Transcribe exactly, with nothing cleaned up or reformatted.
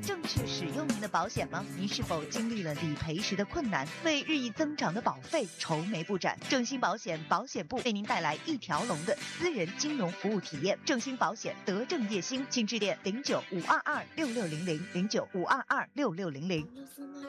正确使用您的保险吗？您是否经历了理赔时的困难，为日益增长的保费愁眉不展？正兴保险保险部为您带来一条龙的私人金融服务体验。正兴保险德正叶兴，请致电零九五二二六六零零零九五二二六六零零。